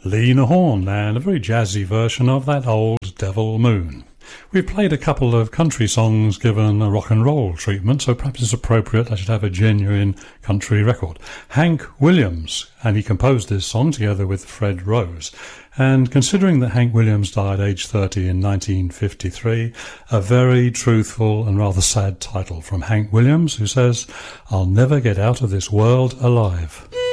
Lena Horne, and a very jazzy version of that old Devil Moon. We've played a couple of country songs given a rock and roll treatment, so perhaps it's appropriate I should have a genuine country record. Hank Williams, and he composed this song together with Fred Rose. And considering that Hank Williams died aged 30 in 1953, a very truthful and rather sad title from Hank Williams, who says, "I'll never get out of this world alive."